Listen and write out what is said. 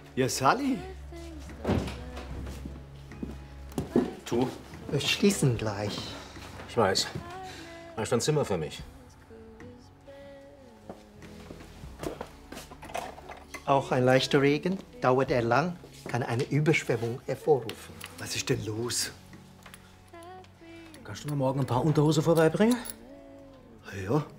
Ja, Sally. Du? Wir schließen gleich. Ich weiß. Hast du ein Zimmer für mich? Auch ein leichter Regen, dauert er lang, kann eine Überschwemmung hervorrufen. Was ist denn los? Kannst du mir morgen ein paar Unterhose vorbeibringen? Ja.